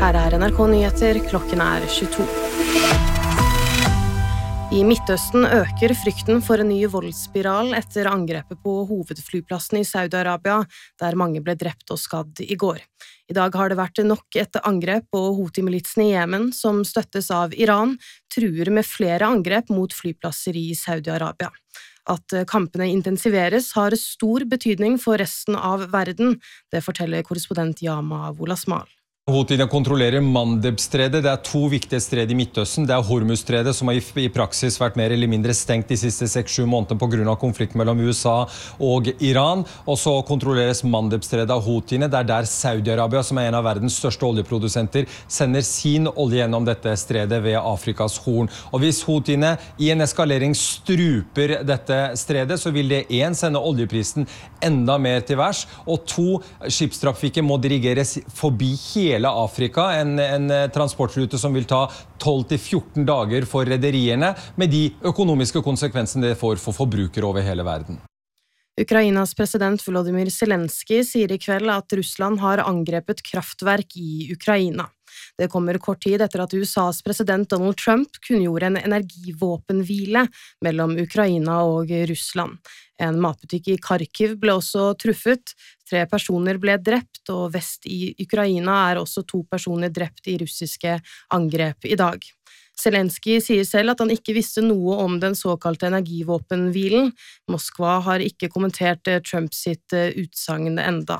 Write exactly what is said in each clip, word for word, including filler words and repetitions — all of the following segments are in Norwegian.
Her er N R K Nyheter, klokken er tjueto. I Midtøsten øker frykten for en ny voldsspiral etter angrepet på hovedflyplassen i Saudi-Arabia, der mange ble drept og skadd i går. I dag har det vært nok et angrep på Houthi-militsen i Jemen, som støttes av Iran, truer med flere angrep mot flyplasser i Saudi-Arabia. At kampene intensiveres har stor betydning for resten av verden, det forteller korrespondent Yama Wolasmal. Houthiene kontrollerer Mandeb-stredet. Det er to viktige stred i Midtøsten. Det er Hormuz-stredet, som har i praksis vært mer eller mindre stengt de siste seks-sju månedene på grunn av konflikt mellom U S A og Iran. Og så kontrolleres Mandeb-stredet av Houthiene. Det er der Saudi-Arabia, som er en av verdens største oljeprodusenter, sender sin olje gjennom dette stredet ved Afrikas Horn. Og hvis Houthiene i en eskalering struper dette stredet, så vil det en sende oljeprisen enda mer til værs, og to, skipstrafikken må dirigeres forbi hele hele Afrika, en, en transportrute som vil ta tolv til fjorten dager for rederiene, med de økonomiske konsekvensene det får for forbrukere over hele verden. Ukrainas president Volodymyr Zelensky sier i kveld at Russland har angrepet kraftverk i Ukraina. Det kommer kort tid etter at U S A's president Donald Trump kunngjorde en energivåpenhvile mellom Ukraina og Russland. En matbutikk i Kharkiv ble også truffet, tre personer ble drept, og vest i Ukraina er også to personer drept i russiske angrep i dag. Zelensky sier selv at han ikke visste noe om den såkalte energivåpenhvilen. Moskva har ikke kommentert Trumps sitt utsagn enda.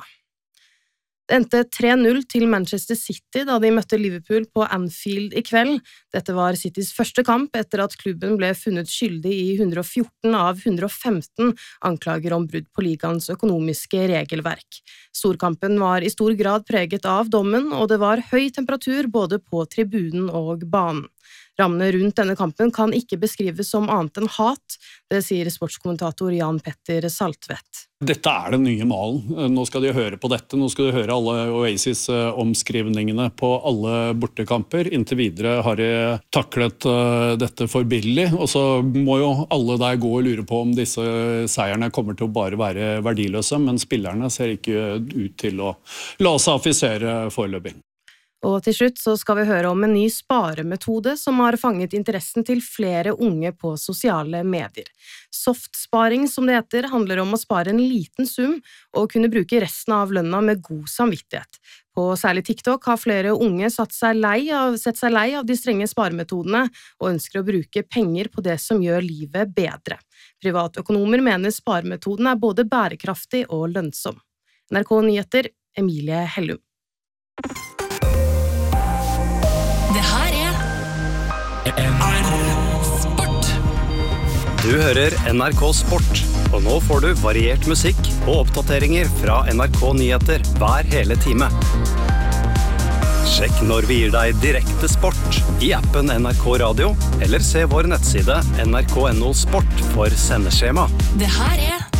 Det endte tre null til Manchester City da de møtte Liverpool på Anfield i kveld. Dette var Citys første kamp etter at klubben ble funnet skyldig i hundre og fjorten av hundre og femten anklager om brudd på ligaens økonomiske regelverk. Storkampen var i stor grad preget av dommen, og det var høy temperatur både på tribunen og banen. Rammene rundt denne kampen kan ikke beskrives som annet enn hat, det sier sportskommentator Jan Petter Saltvedt. Dette er den nye malen. Nå skal de høre på dette, nå skal de høre alle Oasis-omskrivningene på alle bortekamper. Inntil videre har de taklet dette for billig, og så må jo alle der gå og lure på om disse seierne kommer til å bare være verdiløse, men spillerne ser ikke ut til å la seg affisere foreløpig. Og til slutt så skal vi høre om en ny sparemetode som har fanget interessen til flere unge på sosiale medier. Softsparing, som det heter, handler om å spare en liten sum og kunne bruke resten av lønna med god samvittighet. På særlig TikTok har flere unge satt seg lei av, sett seg lei av de strenge sparemetodene og ønsker å bruke penger på det som gjør livet bedre. Privatøkonomer mener sparemetoden er både bærekraftig og lønnsom. N R K Nyheter, Emilie Hellum. Du hører N R K Sport, og nå får du variert musikk og oppdateringer fra N R K Nyheter hver hele time. Sjekk når vi gir deg direkte sport i appen N R K Radio, eller se vår nettside N R K punktum N O Sport for sendeskjema. Det her er